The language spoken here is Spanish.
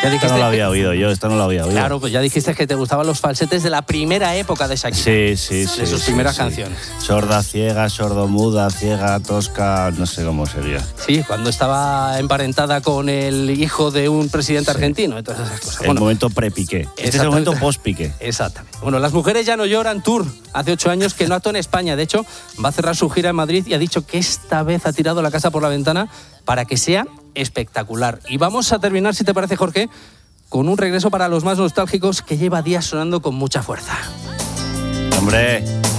Esta no lo había oído yo, esta no lo había oído. Claro, pues ya dijiste que te gustaban los falsetes de la primera época de Shakira. Sí. De sus primeras canciones. Sorda, ciega, sordomuda, ciega, tosca, no sé cómo sería. Sí, cuando estaba emparentada con el hijo de un presidente argentino y todas esas cosas. El momento pre-Piqué. Este es el momento post-Piqué. Exactamente. Bueno, Las Mujeres Ya No Lloran Tour. Hace 8 años que no actuó en España. De hecho, va a cerrar su gira en Madrid y ha dicho que esta vez ha tirado la casa por la ventana para que sea espectacular. Y vamos a terminar, si te parece, Jorge, con un regreso para los más nostálgicos que lleva días sonando con mucha fuerza. ¡Hombre!